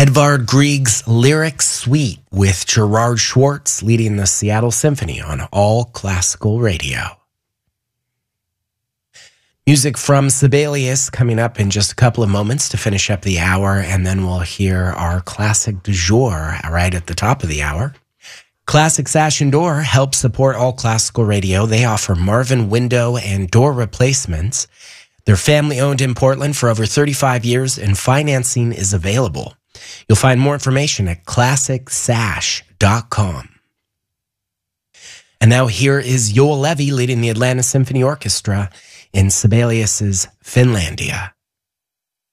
Edvard Grieg's Lyric Suite with Gerard Schwartz leading the Seattle Symphony on All Classical Radio. Music from Sibelius coming up in just a couple of moments to finish up the hour, and then we'll hear our classic du jour right at the top of the hour. Classic Sash and Door helps support All Classical Radio. They offer Marvin window and door replacements. They're family-owned in Portland for over 35 years, and financing is available. You'll find more information at classicsash.com. And now here is Joel Levy leading the Atlanta Symphony Orchestra in Sibelius's Finlandia.